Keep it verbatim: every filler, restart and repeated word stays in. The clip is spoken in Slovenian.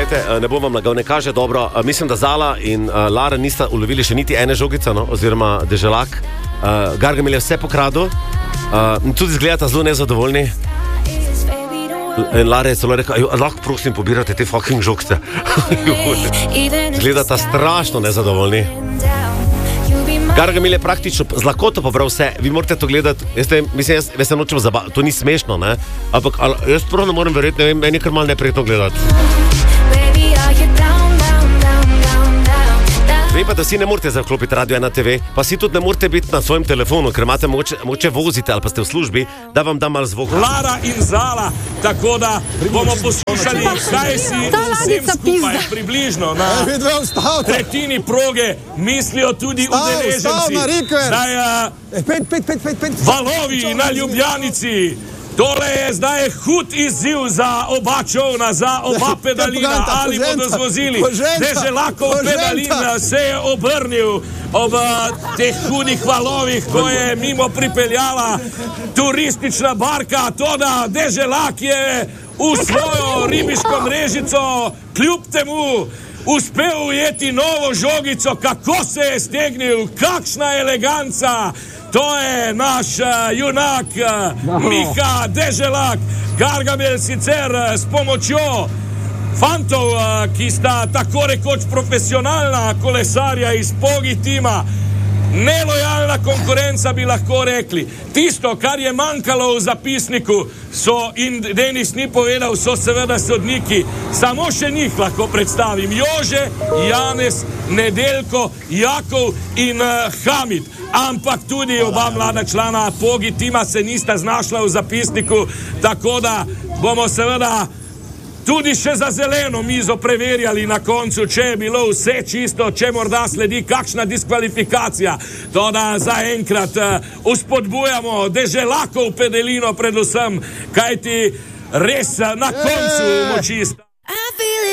Glejte, ne bom vam lagal, ne kaže dobro. Mislim, da Zala in uh, Lara nista ulovili še niti ene žogice, no? Oziroma Deželak. Uh, Gargamel je vse pokradil. Uh, tudi izgledata zelo nezadovoljni. In Lara je celo rekel, lahko prosim pobirate te fucking žogce. Izgledata strašno nezadovoljni. Gargamel je praktično z lakoto pobral vse. Vi morate to gledati. Jaz, te, mislim, jaz, jaz se nočem zabavati. To ni smešno, ne? Ampak ali, jaz prav ne morem verjeti, ne vem, meni je kar malo neprijetno gledati. Vem pa, da si ne morete zaklopiti Radio ena te ve, pa si tudi ne morete biti na svojem telefonu, ker imate mogoče, mogoče vozite ali pa ste v službi, da vam da malo zvok. Lara in Zala, tako da bomo poslušali, kaj si vsem skupaj približno na tretjini proge mislijo tudi udeleženci. Zdaj, valovi na Ljubljanici. Tole je zdaj hud izziv za oba čovna, za oba pedalina, ali bodo zvozili. Deželakov pedalin se je obrnil ob teh hudih valovih, ko je mimo pripeljala turistična barka. Toda Deželak je v svojo ribiško mrežico kljub temu uspel ujeti novo žogico. Kako se je stegnil, kakšna eleganca! To je naš uh, junak, uh, Miha Deželak. Gargamel sicer uh, s pomočjo fantov, uh, ki sta tako rekoč profesionalna kolesarja iz Pogi tima. Nelojalna konkurenca bi lahko rekli. Tisto, kar je manjkalo v zapisniku, so, in Denis ni povedal, so seveda sodniki. Samo še njih lahko predstavim. Jože, Janez, Nedeljko, Jakov in uh, Hamid. Ampak tudi oba mlada člana Pogi tima se nista znašla v zapisniku, tako da bomo seveda tudi še za zeleno mizo preverjali na koncu, če je bilo vse čisto, če morda sledi kakšna diskvalifikacija. Toda zaenkrat uspodbujamo Deželakov pedalino predvsem, kajti res na koncu moči sta.